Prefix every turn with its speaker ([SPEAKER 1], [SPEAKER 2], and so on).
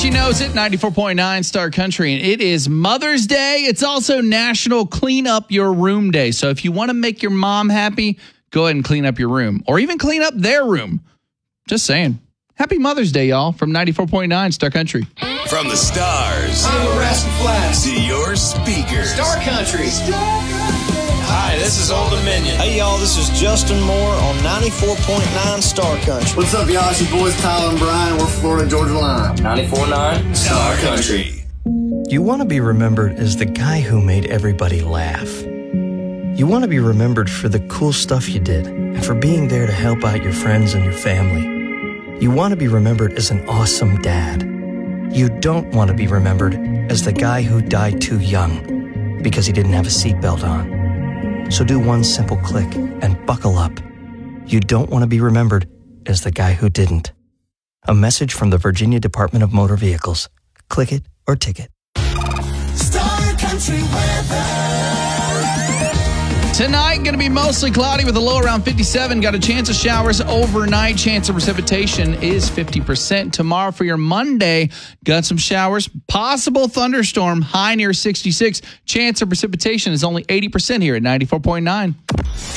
[SPEAKER 1] She knows it, 94.9 Star Country, and it is Mother's Day. It's also National Clean Up Your Room Day. So if you want to make your mom happy, go ahead and clean up your room, or even clean up their room. Just saying. Happy Mother's Day, y'all, from 94.9 Star Country.
[SPEAKER 2] From the stars to your speakers.
[SPEAKER 3] Star Country.
[SPEAKER 4] Hi, this is Old Dominion.
[SPEAKER 5] Hey, y'all, this is Justin Moore on 94.9 Star Country.
[SPEAKER 6] What's up, y'all? It's your boys, Tyler and Brian. We're Florida Georgia Line.
[SPEAKER 3] 94.9 Star Country.
[SPEAKER 7] You want to be remembered as the guy who made everybody laugh. You want to be remembered for the cool stuff you did and for being there to help out your friends and your family. You want to be remembered as an awesome dad. You don't want to be remembered as the guy who died too young because he didn't have a seatbelt on. So do one simple click and buckle up. You don't want to be remembered as the guy who didn't. A message from the Virginia Department of Motor Vehicles. Click it or ticket.
[SPEAKER 2] Star Country weather.
[SPEAKER 1] Tonight, going to be mostly cloudy with a low around 57. Got a chance of showers overnight. Chance of precipitation is 50%. Tomorrow for your Monday, got some showers. Possible thunderstorm, high near 66. Chance of precipitation is only 80% here at 94.9.